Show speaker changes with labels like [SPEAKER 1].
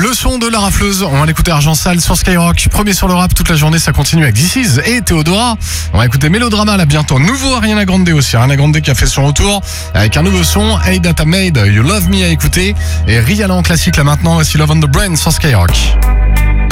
[SPEAKER 1] Le son de la rafleuse, on va l'écouter Argent Sale sur Skyrock. Premier sur le rap, toute la journée ça continue avec This Is et Théodora. On va écouter Mélodrama là bientôt. Nouveau Ariana Grande aussi. Ariana Grande qui a fait son retour avec un nouveau son. Hey Data Made, You Love Me à écouter. Et Rihanna en classique là maintenant, voici Love on the Brain sur Skyrock.